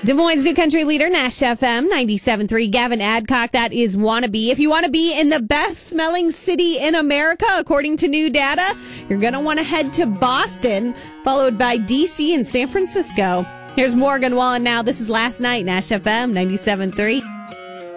Des Moines New Country leader, Nash FM 97.3. Gavin Adcock, that is Wannabe. If you want to be in the best smelling city in America, according to new data, you're going to want to head to Boston, followed by D.C. and San Francisco. Here's Morgan Wallen now. This is Last Night, Nash FM 97.3.